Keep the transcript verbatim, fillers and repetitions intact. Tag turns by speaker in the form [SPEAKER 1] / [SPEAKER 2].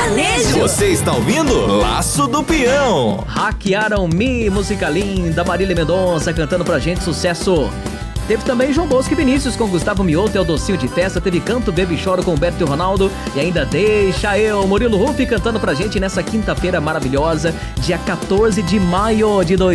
[SPEAKER 1] sertanejo.
[SPEAKER 2] Você está ouvindo Laço do Peão.
[SPEAKER 3] Hackearam Me, música linda, Marília Mendonça cantando pra gente, sucesso. Teve também João Bosco e Vinícius com Gustavo Mioto, é o Docinho de Festa. Teve Canto Bebe Choro com Beto e Ronaldo. E ainda Deixa Eu, Murilo Ruff cantando pra gente nessa quinta-feira maravilhosa, dia quatorze de maio de dois mil